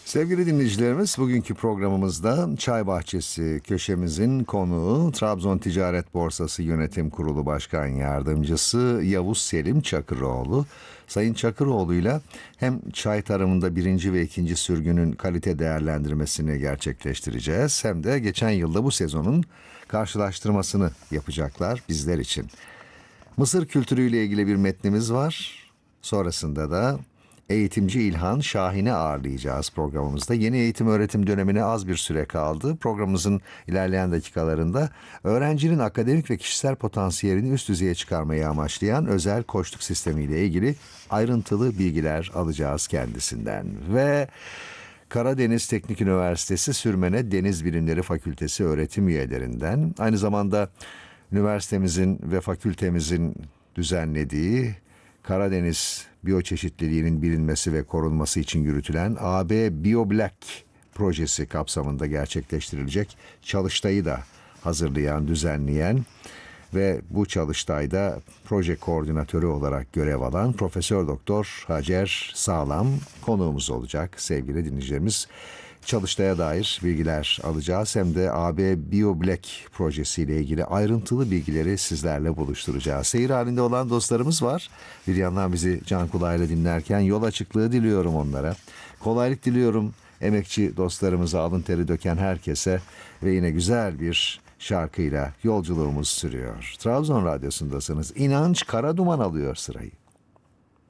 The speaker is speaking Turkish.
Sevgili dinleyicilerimiz, bugünkü programımızda Çay Bahçesi köşemizin konuğu Trabzon Ticaret Borsası Yönetim Kurulu Başkan Yardımcısı Yavuz Selim Çakıroğlu. Sayın Çakıroğlu'yla hem çay tarımında birinci ve ikinci sürgünün kalite değerlendirmesini gerçekleştireceğiz, hem de geçen yılda bu sezonun karşılaştırmasını yapacaklar bizler için. Mısır kültürüyle ilgili bir metnimiz var. Sonrasında da eğitimci İlhan Şahin'i ağırlayacağız programımızda. Yeni eğitim öğretim dönemine az bir süre kaldı. Programımızın ilerleyen dakikalarında öğrencinin akademik ve kişisel potansiyelini üst düzeye çıkarmayı amaçlayan özel koçluk sistemiyle ilgili ayrıntılı bilgiler alacağız kendisinden. Ve Karadeniz Teknik Üniversitesi Sürmene Deniz Bilimleri Fakültesi öğretim üyelerinden, aynı zamanda üniversitemizin ve fakültemizin düzenlediği Karadeniz biyoçeşitliliğinin bilinmesi ve korunması için yürütülen AB BioBlack projesi kapsamında gerçekleştirilecek çalıştayı da hazırlayan, düzenleyen ve bu çalıştayda proje koordinatörü olarak görev alan Profesör Doktor Hacer Sağlam konuğumuz olacak sevgili dinleyicilerimiz. Çalıştaya dair bilgiler alacağız, hem de AB BioBlack projesiyle ilgili ayrıntılı bilgileri sizlerle buluşturacağız. Seyir halinde olan dostlarımız var. Bir yandan bizi can kulağıyla dinlerken yol açıklığı diliyorum onlara. Kolaylık diliyorum emekçi dostlarımıza, alın teri döken herkese ve yine güzel bir şarkıyla yolculuğumuz sürüyor. Trabzon Radyosu'ndasınız. İnanç Kara Duman alıyor sırayı.